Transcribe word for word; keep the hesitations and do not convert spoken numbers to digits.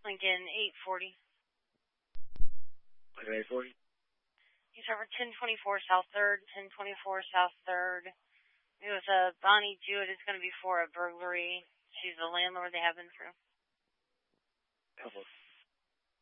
Lincoln eight forty. Lincoln eight forty. He's over ten twenty-four South third, ten twenty-four South third. It was a Bonnie Jewett. It's going to be for a burglary. She's the landlord they have been through. Couple.